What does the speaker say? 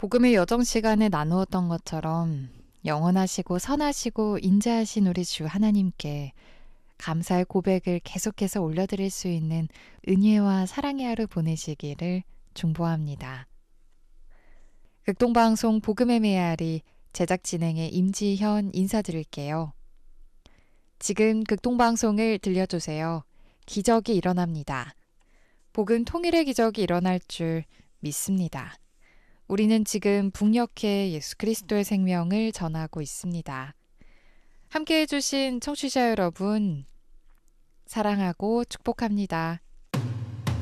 복음의 여정 시간에 나누었던 것처럼 영원하시고 선하시고 인자하신 우리 주 하나님께 감사의 고백을 계속해서 올려드릴 수 있는 은혜와 사랑의 하루 보내시기를 중보합니다. 극동방송 복음의 메아리 제작 진행의 임지현 인사드릴게요. 지금 극동방송을 들려주세요. 기적이 일어납니다. 복음 통일의 기적이 일어날 줄 믿습니다. 우리는 지금 북녘에 예수 그리스도의 생명을 전하고 있습니다. 함께 해주신 청취자 여러분, 사랑하고 축복합니다.